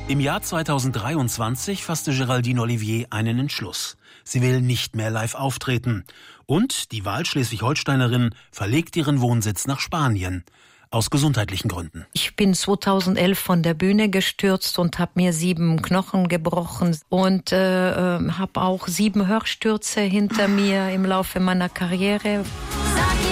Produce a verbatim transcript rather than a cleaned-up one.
Im Jahr zweitausenddreiundzwanzig fasste Géraldine Olivier einen Entschluss. Sie will nicht mehr live auftreten. Und die Wahlschleswig-Holsteinerin verlegt ihren Wohnsitz nach Spanien. Aus gesundheitlichen Gründen. Ich bin zweitausendelf von der Bühne gestürzt und habe mir sieben Knochen gebrochen und äh, habe auch sieben Hörstürze hinter mir im Laufe meiner Karriere.